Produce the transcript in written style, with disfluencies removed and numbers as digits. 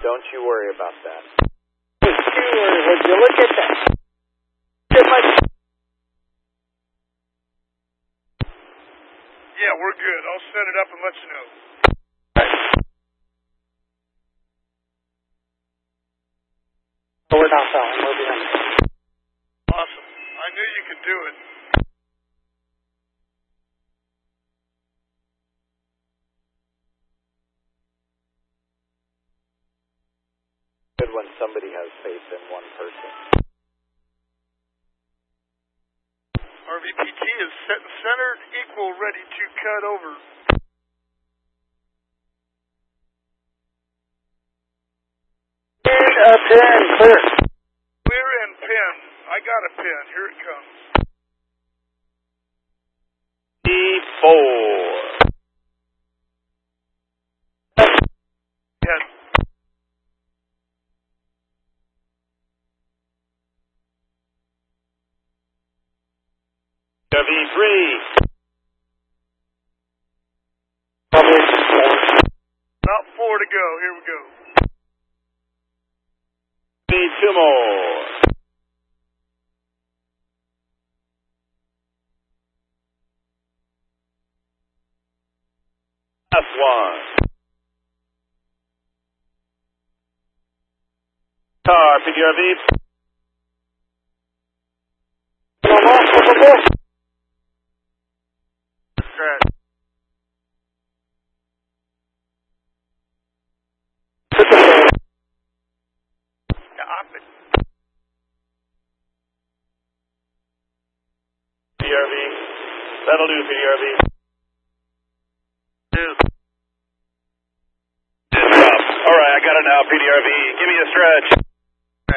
Don't you worry about that. Would you look at that? Yeah, we're good. I'll set it up and let you know. We're not selling. We're behind. Awesome. I knew you could do it. Good when somebody has faith in one person. RVPT is set and centered, equal, ready to cut over. A pin, clear. Clear and pin. I got a pin. Here it comes. D4. Yes. V3. About 4 to go. Here we go. Two more. Last one. Car, PDRV. Scratch. Stop it. PDRV. That'll do, PDRV. All right, I got it now, PDRV. Give me a stretch.